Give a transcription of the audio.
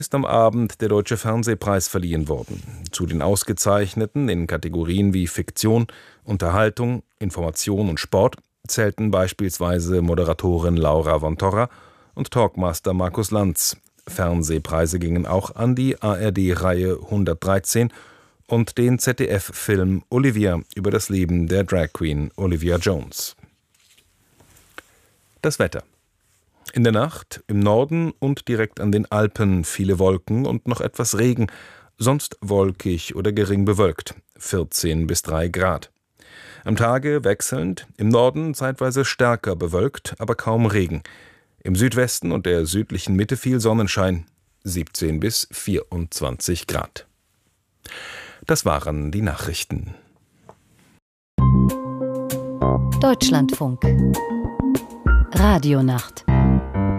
ist am Abend der Deutsche Fernsehpreis verliehen worden. Zu den Ausgezeichneten in Kategorien wie Fiktion, Unterhaltung, Information und Sport zählten beispielsweise Moderatorin Laura von Torra und Talkmaster Markus Lanz. Fernsehpreise gingen auch an die ARD-Reihe 113 und den ZDF-Film Olivia über das Leben der Drag Queen Olivia Jones. Das Wetter. In der Nacht im Norden und direkt an den Alpen viele Wolken und noch etwas Regen, sonst wolkig oder gering bewölkt, 14 bis 3 Grad. Am Tage wechselnd, im Norden zeitweise stärker bewölkt, aber kaum Regen. Im Südwesten und der südlichen Mitte viel Sonnenschein, 17 bis 24 Grad. Das waren die Nachrichten. Deutschlandfunk Radionacht